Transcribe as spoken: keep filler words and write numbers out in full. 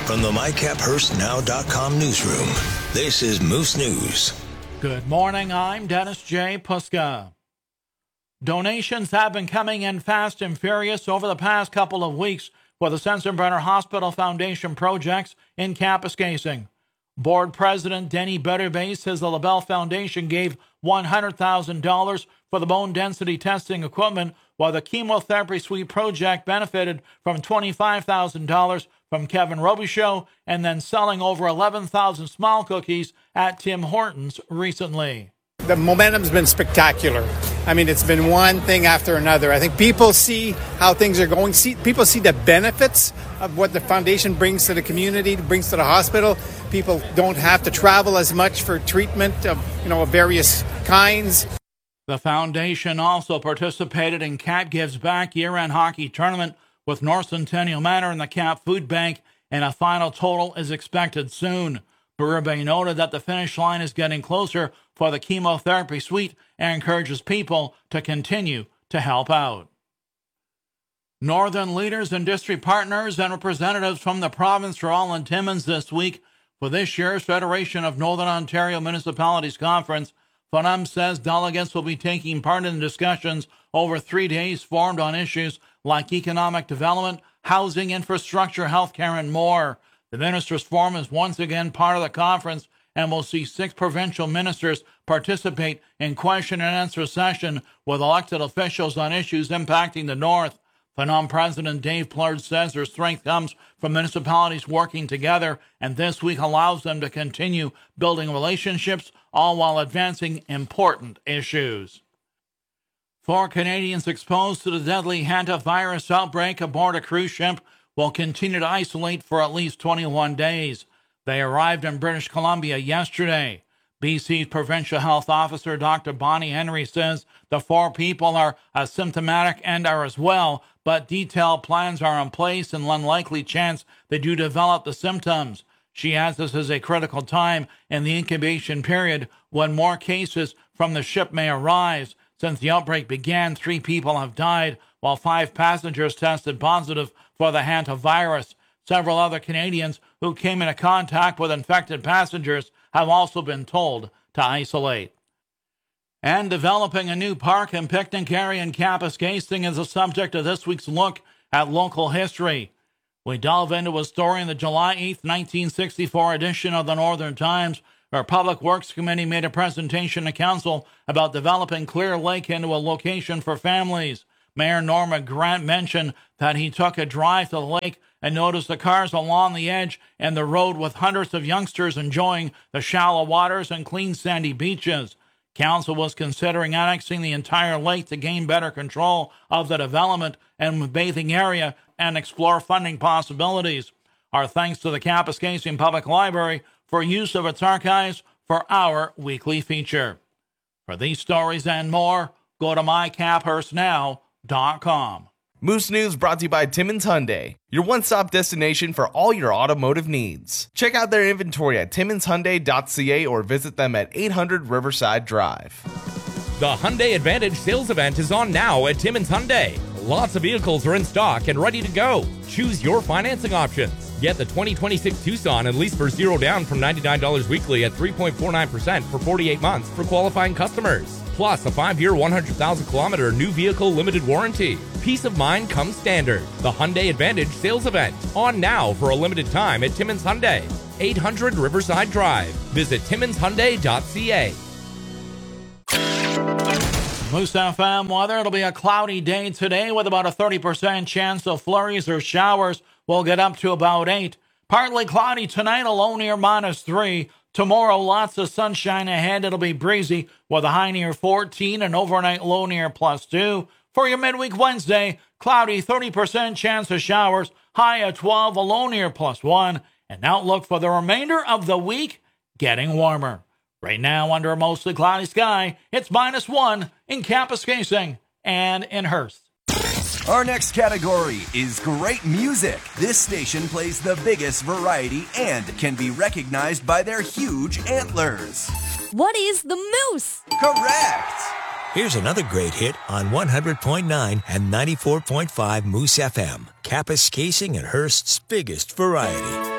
From the my cap hurst now dot com newsroom, this is Moose News. Good morning, I'm Dennis J. Puska. Donations have been coming in fast and furious over the past couple of weeks for the Sensenbrenner Hospital Foundation projects in Kapuskasing. Board President Denny Betterbay says the LaBelle Foundation gave one hundred thousand dollars for the bone density testing equipment, while the chemotherapy suite project benefited from twenty-five thousand dollars from Kevin Robichaud and then selling over eleven thousand small cookies at Tim Hortons recently. The momentum's been spectacular. I mean, it's been one thing after another. I think people see how things are going. See, people see the benefits of what the foundation brings to the community, brings to the hospital. People don't have to travel as much for treatment of, you know, of various kinds. The foundation also participated in Cat Gives Back year-end hockey tournament with North Centennial Manor and the Cap Food Bank, and a final total is expected soon. Berube noted that the finish line is getting closer for the chemotherapy suite and encourages people to continue to help out. Northern leaders, industry partners, and representatives from the province are all in Timmins this week for this year's Federation of Northern Ontario Municipalities Conference. F N U M says delegates will be taking part in discussions over three days formed on issues like economic development, housing, infrastructure, healthcare, and more. The Ministers' Forum is once again part of the conference and will see six provincial ministers participate in question and answer session with elected officials on issues impacting the North. F N U M President Dave Plurd says their strength comes from municipalities working together, and this week allows them to continue building relationships, all while advancing important issues. Four Canadians exposed to the deadly hantavirus outbreak aboard a cruise ship will continue to isolate for at least twenty-one days. They arrived in British Columbia yesterday. B C's Provincial Health Officer Doctor Bonnie Henry says the four people are asymptomatic and are as well, but detailed plans are in place and unlikely chance they do develop the symptoms. She adds this is a critical time in the incubation period when more cases from the ship may arise. Since the outbreak began, three people have died, while five passengers tested positive for the hantavirus. Several other Canadians who came into contact with infected passengers have also been told to isolate. And developing a new park and picnic area in Kapuskasing is the subject of this week's look at local history. We delve into a story in the July eighth, nineteen sixty-four edition of the Northern Times, where Public Works Committee made a presentation to Council about developing Clear Lake into a location for families. Mayor Norma Grant mentioned that he took a drive to the lake and noticed the cars along the edge and the road with hundreds of youngsters enjoying the shallow waters and clean sandy beaches. Council was considering annexing the entire lake to gain better control of the development and bathing area and explore funding possibilities. Our thanks to the Kapuskasing Public Library for use of its archives for our weekly feature. For these stories and more, go to my cap hurst now dot com. Moose News brought to you by Timmins Hyundai, your one-stop destination for all your automotive needs. Check out their inventory at timmins hyundai dot c a or visit them at eight hundred Riverside Drive. The Hyundai Advantage sales event is on now at Timmins Hyundai. Lots of vehicles are in stock and ready to go. Choose your financing options. Get the twenty twenty-six Tucson and lease for zero down from ninety-nine dollars weekly at three point four nine percent for forty-eight months for qualifying customers. Plus a five-year, one hundred thousand kilometer new vehicle limited warranty. Peace of mind comes standard. The Hyundai Advantage sales event on now for a limited time at Timmins Hyundai, eight hundred Riverside Drive. Visit timmins hyundai dot c a. Moose F M weather. It'll be a cloudy day today with about a thirty percent chance of flurries or showers. We'll get up to about eight. Partly cloudy tonight, a low near minus three. Tomorrow, lots of sunshine ahead. It'll be breezy with a high near fourteen and overnight low near plus two. For your midweek Wednesday, cloudy, thirty percent chance of showers, high at twelve, a low near plus one. An outlook for the remainder of the week, getting warmer. Right now, under a mostly cloudy sky, it's minus one in Kapuskasing and in Hearst. Our next category is great music. This station plays the biggest variety and can be recognized by their huge antlers. What is the moose? Correct! Here's another great hit on one hundred point nine and ninety-four point five Moose F M, Kapuskasing and Hearst's biggest variety.